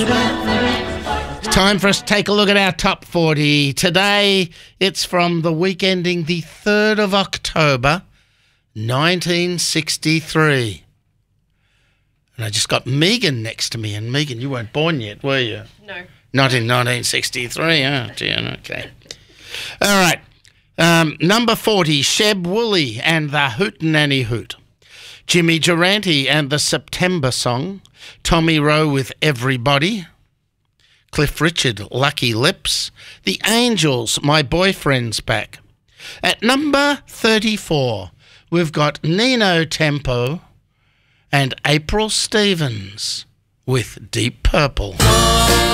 Time for us to take a look at our top 40. Today, it's from the week ending the 3rd of October, 1963. And I just got Megan next to me. And Megan, you weren't born yet, were you? No. Not in 1963, oh dear, okay. All right, number 40, Sheb Woolley and the Hootenanny Hoot. Jimmy Durante and the September Song. Tommy Rowe with Everybody. Cliff Richard, Lucky Lips. The Angels, My Boyfriend's Back. At number 34, we've got Nino Tempo and April Stevens with Deep Purple.